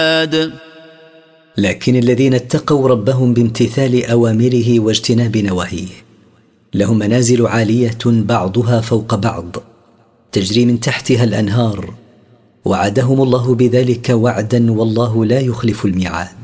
لكن الذين اتقوا ربهم بامتثال أوامره واجتناب نواهيه لهم منازل عالية بعضها فوق بعض تجري من تحتها الأنهار، وعدهم الله بذلك وعدا والله لا يخلف الميعاد.